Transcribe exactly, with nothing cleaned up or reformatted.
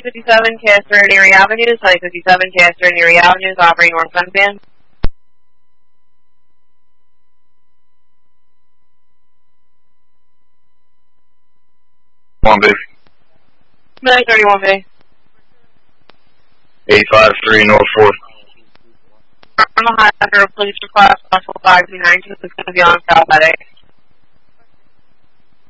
Site fifty-seven, Castor and Erie Avenue. Site fifty-seven, Castor and Erie Avenue, operating northbound van. one B. nine thirty-one B. eight five three North fourth. I'm a high under police request, possible five two nine two, it's going to be on South at eight.